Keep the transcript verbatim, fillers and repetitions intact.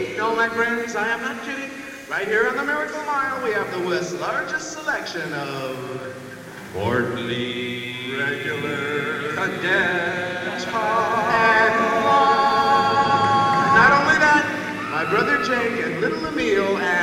No, my friends, I am not kidding. Right here on the Miracle Mile, we have the West's largest selection of Portly, regular cadet, and more. Not only that, my brother Jake and little Emil and